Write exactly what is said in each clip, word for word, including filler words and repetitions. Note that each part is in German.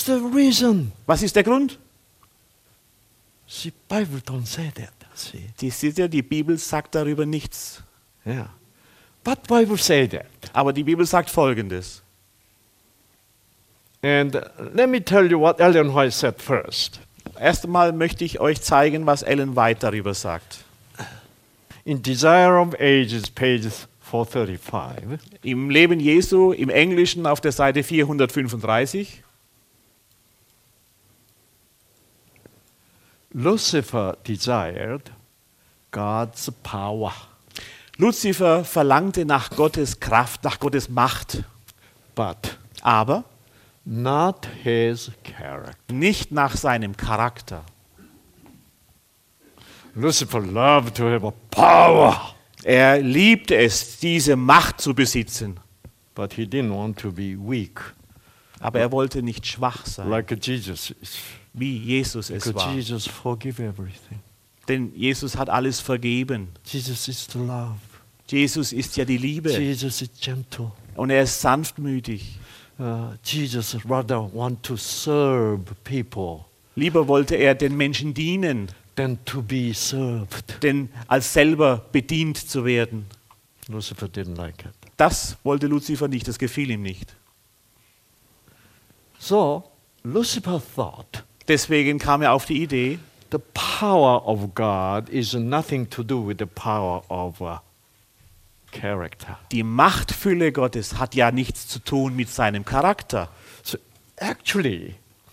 What's the reason? Was ist der Grund? See, Bible don't say that. See, Die, seht ihr, die Bibel sagt darüber nichts. yeah, but Bible say that. Aber die Bibel sagt Folgendes. And uh, let me tell you what Ellen White said first. Erst einmal möchte ich euch zeigen, was Ellen White darüber sagt. In Desire of Ages, page four thirty-five, Im Leben Jesu, im Englischen auf der Seite vierhundertfünfunddreißig. Lucifer desired God's power, Luzifer verlangte nach Gottes Kraft, nach Gottes Macht, but aber not his character. nicht nach seinem Charakter. Lucifer loved to have a power, Er liebte es, diese Macht zu besitzen, but he didn't want to be weak, aber er wollte nicht schwach sein, like Jesus is. wie Jesus es Because war. Jesus forgive everything. Denn Jesus hat alles vergeben. Jesus is the love. Jesus ist ja die Liebe Jesus is gentle. und er ist sanftmütig. Uh, Jesus rather want to serve people Lieber wollte er den Menschen dienen, than to be served. denn als selber bedient zu werden. Lucifer didn't like it. Das wollte Luzifer nicht, das gefiel ihm nicht. So Lucifer thought Deswegen kam er auf die Idee, the power of God is nothing to do with the power of uh, character. die Machtfülle Gottes hat ja nichts zu tun mit seinem Charakter. So actually,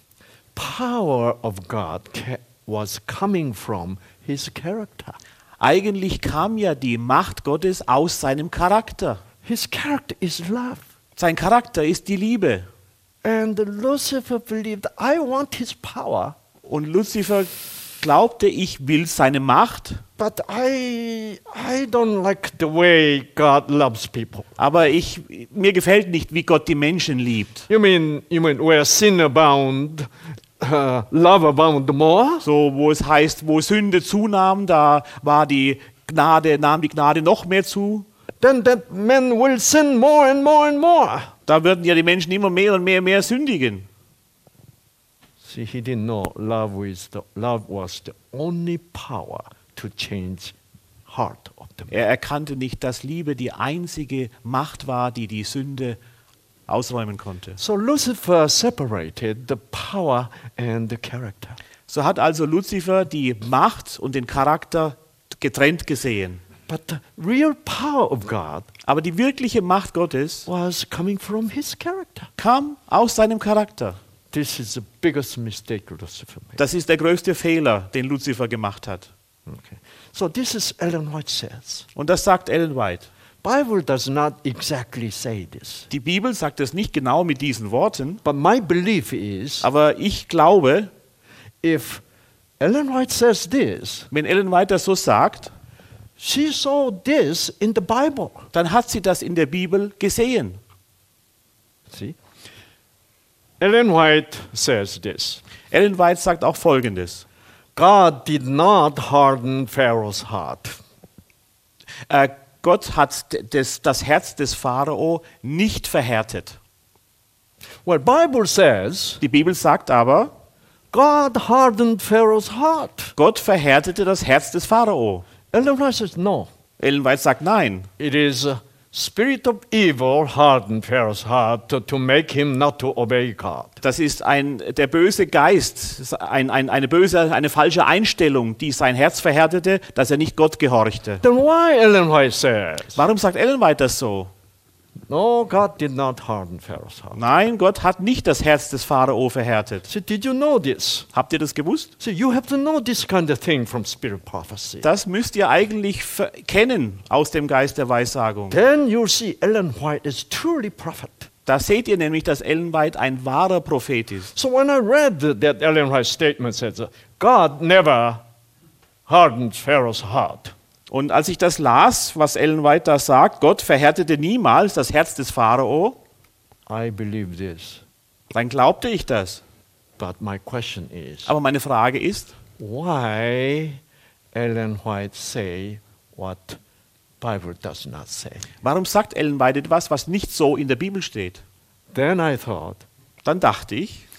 power of God ca- was coming from his character. Eigentlich kam ja die Macht Gottes aus seinem Charakter. His character is love. Sein Charakter ist die Liebe. And Lucifer believed, I want his power, Und Luzifer glaubte, ich will seine Macht, but I, I don't like the way God loves people. aber ich, mir gefällt nicht, wie Gott die Menschen liebt. You mean, you mean where sin abound, uh, love abound more? So, wo es heißt, wo Sünde zunahm, da war die Gnade, nahm die Gnade noch mehr zu. Then that man will sin more and more and more. Da würden ja die Menschen immer mehr und mehr und mehr sündigen. See, he didn't know love was the, love was the only power to change heart of the man. Er erkannte nicht, dass Liebe die einzige Macht war, die die Sünde ausräumen konnte. So Lucifer separated the power and the character. So hat also Luzifer die Macht und den Charakter getrennt gesehen. But the real power of God Aber die wirkliche Macht Gottes was coming from his character. kam aus seinem Charakter. This is the biggest mistake Lucifer made. Das ist der größte Fehler, den Luzifer gemacht hat. Okay. So this is Ellen White says. Und das sagt Ellen White. Bible does not exactly say this. Die Bibel sagt es nicht genau mit diesen Worten, But my belief is aber ich glaube, if Ellen White says this, wenn Ellen White das so sagt, she saw this in the Bible. dann hat sie das in der Bibel gesehen. See? Ellen White says this. Ellen White sagt auch Folgendes. God did not harden Pharaoh's heart. Äh, Gott hat d- des, das Herz des Pharao nicht verhärtet. Well, Bible says Die Bibel sagt aber, God hardened Pharaoh's heart. Gott verhärtete das Herz des Pharao. Ellen White says no. Ellen White sagt nein. It is a spirit of evil hardened Pharaoh's heart to, to make him not to obey God. Das ist ein, der böse Geist, ein, ein, eine böse, eine falsche Einstellung, die sein Herz verhärtete, dass er nicht Gott gehorchte. Then why Ellen White says Warum sagt Ellen White das so? no? God did not harden Pharaoh's heart. Nein, Gott hat nicht das Herz des Pharao verhärtet. So did you know this? Habt ihr das gewusst? So you have to know this kind of thing from spirit prophecy. Das müsst ihr eigentlich ver- kennen aus dem Geist der Weissagung. Then you'll see Ellen White is truly prophet. Da seht ihr nämlich, dass Ellen White ein wahrer Prophet ist. So when I read the- that Ellen White statement says, uh, God never hardened Pharaoh's heart. Und als ich das las, was Ellen White da sagt, Gott verhärtete niemals das Herz des Pharao, I believe this. dann glaubte ich das. But my question is, Aber meine Frage ist, why Ellen White say what Bible does not say? warum sagt Ellen White etwas, was nicht so in der Bibel steht? Then I thought, Dann dachte ich,